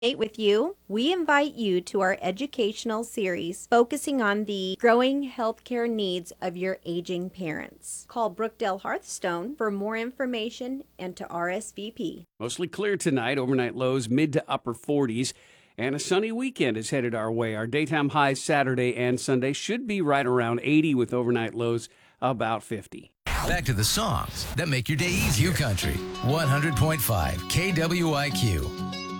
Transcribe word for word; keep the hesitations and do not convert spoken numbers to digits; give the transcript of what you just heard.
With you, we invite you to our educational series focusing on the growing healthcare needs of your aging parents. Call Brookdale Hearthstone for more information and to R S V P. Mostly clear tonight, overnight lows mid to upper forties, and a sunny weekend is headed our way. Our daytime highs Saturday and Sunday should be right around eighty with overnight lows about fifty. Back to the songs that make your day easier. Country one hundred point five K W I Q.